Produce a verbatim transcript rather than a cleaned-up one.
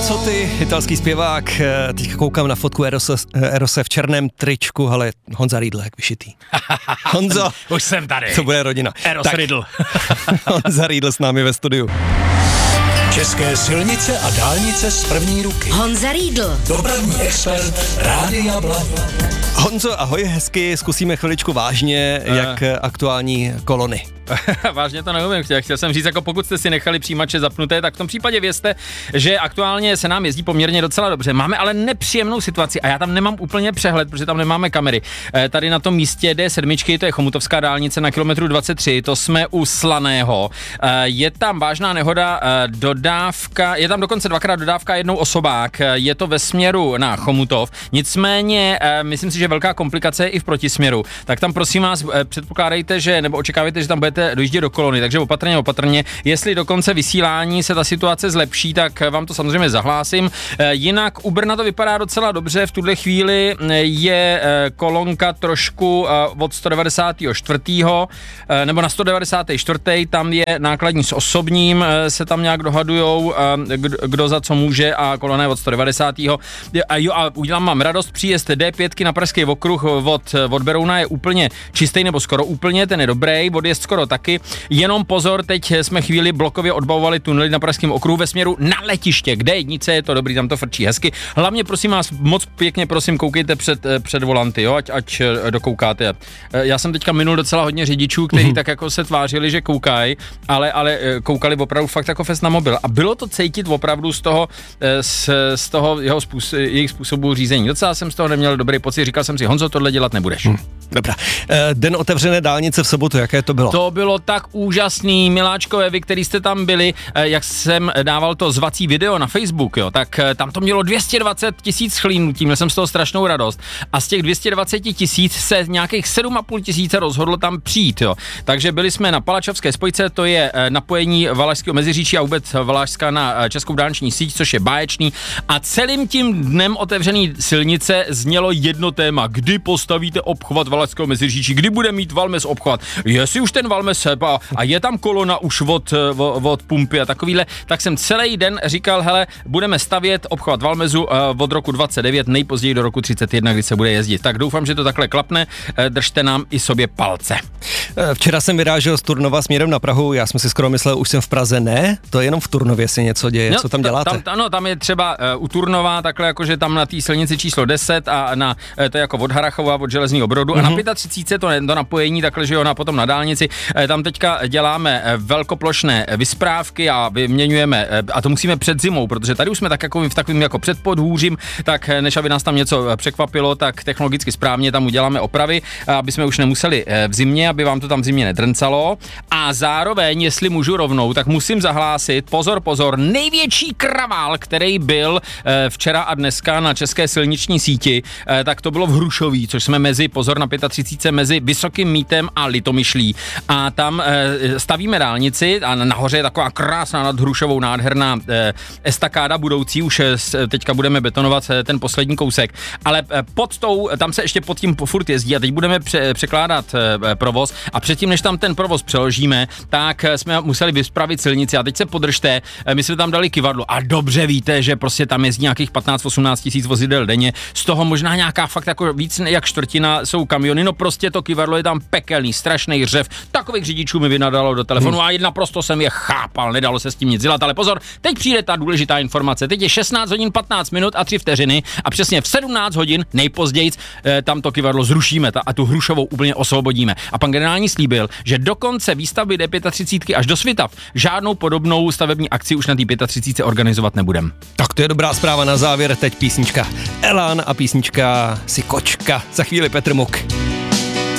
Ramazzotti, italský zpěvák, teďka koukám na fotku Erose, Erose v černém tričku, ale Honza Riedl, jak vyšitý. Honzo, už jsem tady. To bude rodina. Eros Riedl. Honza Riedl s námi ve studiu. České silnice a dálnice z první ruky. Honza Riedl. Dopravní expert Rádia Blaník. Honzo, ahoj, hezky, zkusíme chviličku vážně, jak uh. aktuální kolony. Vážně to neumím, chtěl, chtěl jsem říct, jako pokud jste si nechali přijímače zapnuté, tak v tom případě vězte, že aktuálně se nám jezdí poměrně docela dobře. Máme ale nepříjemnou situaci a já tam nemám úplně přehled, protože tam nemáme kamery. E, tady na tom místě D sedm, to je Chomutovská dálnice na kilometru dvacet tři, to jsme u Slaného. E, je tam vážná nehoda, e, dodávka, je tam dokonce dvakrát dodávka, jednou osobák, e, je to ve směru na Chomutov, nicméně e, myslím si, že velká komplikace je i v protisměru. Tak tam prosím vás e, předpokládejte, že, nebo očekávejte, že tam bude dojíždět do kolony, takže opatrně, opatrně. Jestli do konce vysílání se ta situace zlepší, tak vám to samozřejmě zahlásím. Jinak u Brna to vypadá docela dobře, v tuhle chvíli je kolonka trošku od sto devadesát čtyři nebo na sto devadesát čtyři, tam je nákladní s osobním, se tam nějak dohadujou, kdo za co může a kolona je od sto devadesát. A jo, a udělám vám radost, příjezd D pět na Pražský okruh od, od Berouna je úplně čistý nebo skoro úplně, ten je dobrý, odjezd skoro taky. Jenom pozor, teď jsme chvíli blokově odbavovali tunely na Pražském okruhu ve směru na letiště, kde jednice je to dobrý, tam to frčí hezky. Hlavně prosím vás, moc pěkně prosím, koukejte před, před volanty, jo, ať, ať dokoukáte. Já jsem teďka minul docela hodně řidičů, kteří mm-hmm. tak jako se tvářili, že koukají, ale, ale koukali opravdu fakt jako fest na mobil. A bylo to cítit opravdu z toho, z, z toho jeho způsob, jejich způsobu řízení. Docela jsem z toho neměl dobrý pocit, říkal jsem si, Honzo, tohle dělat nebudeš. Mm. Dobrá. Den otevřené dálnice v sobotu, jaké to bylo? To bylo tak úžasný, miláčkové, vy, který jste tam byli, jak jsem dával to zvací video na Facebook, jo, tak tam to mělo dvě stě dvacet tisíc schlínutí, měl jsem z toho strašnou radost. A z těch dvě stě dvacet tisíc se nějakých sedm a půl tisíce rozhodlo tam přijít, jo. Takže byli jsme na Palačovské spojce, to je napojení Valašského Meziříčí a vůbec Valašska na českou dálniční síť, což je báječný. A celým tím dnem otevřený silnice znělo jedno téma, kdy postavíte obchvat Valašského Meziříčí, kdy bude mít Valmes obchvat. Jestli už ten Valmes a, a je tam kolona už od, od, od pumpy a takovýhle, tak jsem celý den říkal, hele, budeme stavět obchvat Valmezu uh, od roku dvacet devět, nejpozději do roku třicet jedna, kdy se bude jezdit. Tak doufám, že to takhle klapne, uh, držte nám i sobě palce. Včera jsem vyrážel z Turnova směrem na Prahu, já jsem si skoro myslel, už jsem v Praze, ne? To je jenom v Turnově si něco děje, no, co tam děláte? Tam, ano, tam je třeba uh, u Turnova, takhle jakože tam na té silnici číslo deset a na, uh, to je jako od Harachova, od Železního Brodu mm-hmm. a na třicet pět to, to napojení, takhle, že jo, na potom na dálnici, uh, tam teďka děláme velkoplošné vysprávky a vyměňujeme, a to musíme před zimou, protože tady už jsme tak jako v takovým jako předpodhůřím, tak než aby nás tam něco překvapilo, tak technologicky správně tam uděláme opravy, aby jsme už nemuseli v zimě, aby vám to tam v zimě nedrncalo. A zároveň, jestli můžu rovnou, tak musím zahlásit, pozor, pozor, největší kravál, který byl včera a dneska na české silniční síti, tak to bylo v Hrušoví, což jsme mezi, pozor na třicet pět, mezi Vysokým Mítem a Litomyšlí. A tam stavíme dálnici a nahoře je taková krásná nad Hrušovou nádherná eh, estakáda budoucí, už eh, teďka budeme betonovat eh, ten poslední kousek, ale eh, pod tou, tam se ještě pod tím furt jezdí a teď budeme pře- překládat eh, provoz a předtím, než tam ten provoz přeložíme, tak eh, jsme museli vyspravit silnici a teď se podržte, eh, my jsme tam dali kyvadlo a dobře víte, že prostě tam jezdí nějakých patnáct osmnáct tisíc vozidel denně, z toho možná nějaká fakt jako víc jak čtvrtina jsou kamiony, no prostě to kyvadlo je tam pekelný, strašný řev, takových řidičů mi vynadalo do telefonu a naprosto jsem je chápal, nedalo se s tím nic dělat, ale pozor, teď přijde ta důležitá informace, teď je šestnáct hodin patnáct minut a tři vteřiny a přesně v sedmnáct hodin nejpozději eh, tam to kyvadlo zrušíme ta, a tu Hrušovou úplně osvobodíme. A pan generální slíbil, že do konce výstavby D třicet pět až do Svitav žádnou podobnou stavební akci už na té třicet pět organizovat nebudem. Tak to je dobrá zpráva na závěr, teď písnička Elán a písnička Si kočka, za chvíli Petr Muk.